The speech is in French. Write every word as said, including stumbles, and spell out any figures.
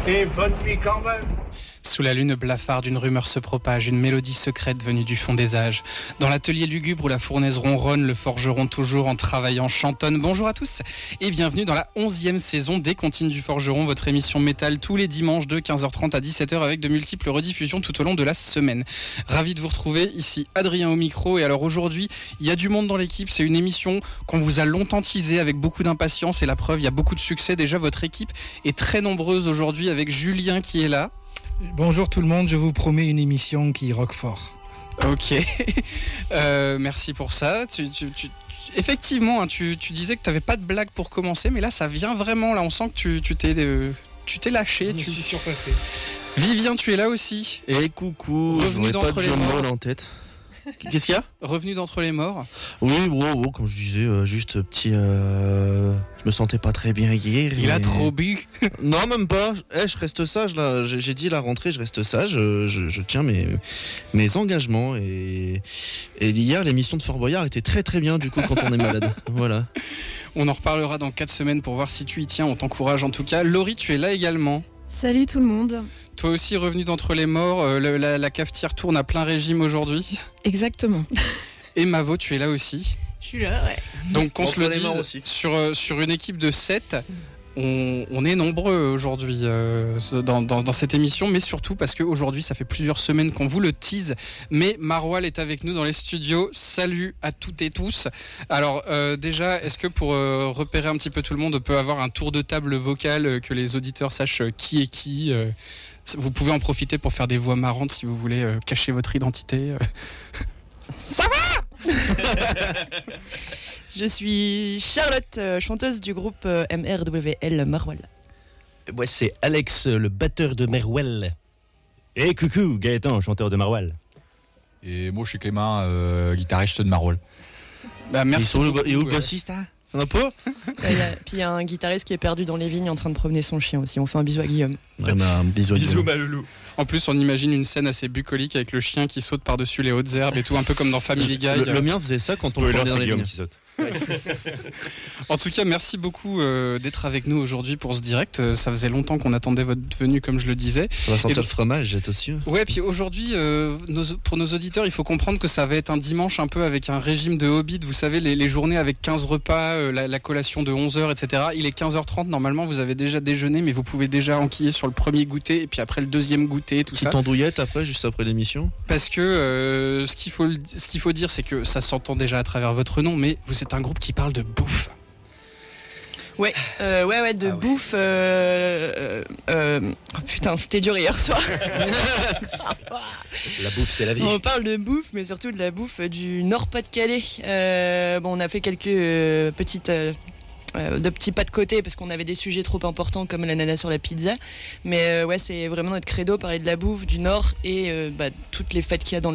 Et bonne nuit quand même. Sous la lune blafarde, une rumeur se propage, une mélodie secrète venue du fond des âges. Dans l'atelier lugubre où la fournaise ronronne, le forgeron toujours en travaillant chantonne. Bonjour à tous et bienvenue dans la onzième saison des Comptines du Forgeron, votre émission métal tous les dimanches de quinze heures trente à dix-sept heures avec de multiples rediffusions tout au long de la semaine. Ravi de vous retrouver, ici Adrien au micro. Et alors aujourd'hui, il y a du monde dans l'équipe, c'est une émission qu'on vous a longtemps teasée avec beaucoup d'impatience et la preuve, il y a beaucoup de succès. Déjà, votre équipe est très nombreuse aujourd'hui avec Julien qui est là. Bonjour tout le monde, je vous promets une émission qui rock fort. Ok, euh, merci pour ça. Tu, tu, tu, effectivement, hein, tu, tu disais que tu n'avais pas de blague pour commencer, mais là ça vient vraiment, là on sent que tu, tu, t'es, euh, tu t'es lâché. Je tu... me suis surpassé. Vivien, tu es là aussi. Et coucou, Revenu j'aurais pas d'entre de les jeu de morts. mots en tête. Qu'est-ce qu'il y a ? Revenu d'entre les morts. Oui, wow, wow, comme je disais, euh, juste petit... Euh, je me sentais pas très bien hier. Il et... a trop bu. Non, même pas. Eh, je reste sage, là. J'ai, j'ai dit la rentrée, je reste sage. Je, je, je tiens mes, mes engagements. Et, et hier, l'émission de Fort Boyard était très très bien, du coup, quand on est malade. Voilà. On en reparlera dans quatre semaines pour voir si tu y tiens. On t'encourage en tout cas. Laurie, tu es là également. Salut tout le monde. Toi aussi revenu d'entre les morts, euh, le, la, la cafetière tourne à plein régime aujourd'hui. Exactement. Et Mavo, tu es là aussi. Je suis là, ouais. Donc qu'on se le les morts dise, aussi. sur, euh, sur une équipe de sept, on, on est nombreux aujourd'hui euh, dans, dans, dans cette émission, mais surtout parce qu'aujourd'hui, ça fait plusieurs semaines qu'on vous le tease, mais Marwal est avec nous dans les studios. Salut à toutes et tous. Alors euh, déjà, est-ce que pour euh, repérer un petit peu tout le monde, on peut avoir un tour de table vocal, euh, que les auditeurs sachent euh, qui est qui euh, Vous pouvez en profiter pour faire des voix marrantes si vous voulez euh, cacher votre identité. euh. Ça va. Je suis Charlotte, euh, chanteuse du groupe euh, M R W L Marwal. Moi, c'est Alex, le batteur de Merwell. Et coucou, Gaëtan, chanteur de Marwal. Et moi, je suis Clément, euh, guitariste de Marwal. Bah, merci. Ils sont où, beaucoup, et où le euh, bassiste, hein ? On a pas ? Puis il y a un guitariste qui est perdu dans les vignes en train de promener son chien aussi. On fait un bisou à Guillaume. Vraiment, un bisou à Bisous, Guillaume. ma loulou. En plus, on imagine une scène assez bucolique avec le chien qui saute par-dessus les hautes herbes et tout, un peu comme dans Family Guy. Le, le mien faisait ça quand on le Spoiler, prenait dans c'est les Guillaume vignes. qui saute. En tout cas, merci beaucoup euh, d'être avec nous aujourd'hui pour ce direct. Euh, ça faisait longtemps qu'on attendait votre venue, comme je le disais. On va sentir Et- le fromage, attention. Ouais, puis aujourd'hui, euh, nos- pour nos auditeurs, il faut comprendre que ça va être un dimanche un peu avec un régime de Hobbit. Vous savez, les, les journées avec quinze repas, euh, la, la collation de onze heures, et cetera. Il est quinze heures trente, normalement, vous avez déjà déjeuné, mais vous pouvez déjà enquiller sur le premier goûter, et puis après le deuxième goûter, tout ça. Petite andouillette après, juste après l'émission. Parce que euh, ce qu'il faut, le- ce qu'il faut dire, c'est que ça s'entend déjà à travers votre nom, mais vous êtes un groupe qui parle de bouffe. Ouais, euh, ouais, ouais, de Ah ouais. bouffe. Euh, euh, euh, oh putain, c'était dur hier soir. La bouffe, c'est la vie. On parle de bouffe, mais surtout de la bouffe du Nord-Pas-de-Calais. Euh, bon, on a fait quelques euh, petites. Euh, euh, de petits pas de côté parce qu'on avait des sujets trop importants comme l'ananas sur la pizza, mais euh, ouais, c'est vraiment notre credo, parler de la bouffe du Nord et euh, bah, toutes les fêtes qu'il y a dans